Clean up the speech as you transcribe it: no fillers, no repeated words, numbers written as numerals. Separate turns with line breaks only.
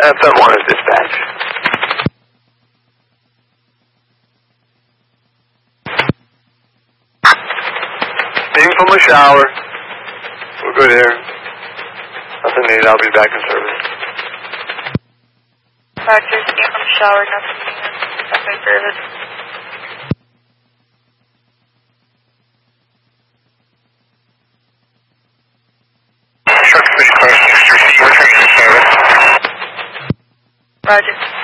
FM1 is dispatch. Being from the shower. We're good here. Nothing needed. I'll be back in service.
Roger, being from the shower, nothing needed. Back in service. Roger.